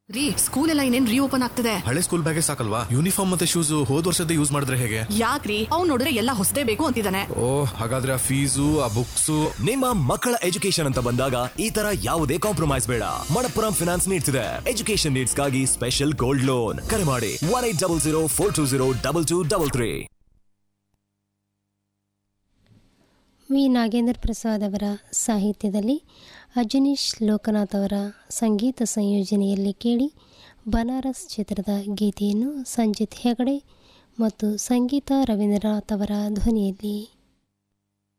ರೀ, ಸ್ಕೂಲ್ ಎಲ್ಲ ಇನ್ನೇನ್ ರೀಓಪನ್ ಆಗ್ತದೆ. ಹಳೆ ಸ್ಕೂಲ್ ಬ್ಯಾಗೇ ಸಾಕಲ್ವಾ? ಯೂನಿಫಾರ್ಮ್ ಮತ್ತೆ ಶೂಸ್ ಹೋದ್ ವರ್ಷದ ಯೂಸ್ ಮಾಡಿದ್ರೆ ಹೇಗೆ? ಯಾಕ್ರಿ, ಅವ್ನು ನೋಡಿದ್ರೆ ಎಲ್ಲ ಹೊಸದೇ ಬೇಕು ಅಂತಿದ್ದಾನೆ. ಓ, ಹಾಗಾದ್ರೆ ಆ ಫೀಸು ಆ ಬುಕ್ಸು. ನಿಮ್ಮ ಮಕ್ಕಳ ಎಜುಕೇಶನ್ ಅಂತ ಬಂದಾಗ ಈ ತರ ಯಾವುದೇ ಕಾಂಪ್ರಮೈಸ್ ಬೇಡ. ಮಣಪ್ಪುರಂ ಫಿನಾನ್ಸ್ ನೀಡ್ತಿದೆ ಎಜುಕೇಶನ್ ನೀಡ್ಸ್ಗಾಗಿ ಸ್ಪೆಷಲ್ ಗೋಲ್ಡ್ ಲೋನ್. ಕರೆ ಮಾಡಿ 1800420223. ವಿ ನಾಗೇಂದ್ರ ಪ್ರಸಾದ್ ಅವರ ಸಾಹಿತ್ಯದಲ್ಲಿ ಅಜನೀಶ್ ಲೋಕನಾಥ್ ಅವರ ಸಂಗೀತ ಸಂಯೋಜನೆಯಲ್ಲಿ ಕೇಳಿ ಬನಾರಸ್ ಚಿತ್ರದ ಗೀತೆಯನ್ನು ಸಂಜಿತ್ ಹೆಗಡೆ ಮತ್ತು ಸಂಗೀತ ರವೀಂದ್ರನಾಥ್ ಅವರ ಧ್ವನಿಯಲ್ಲಿ.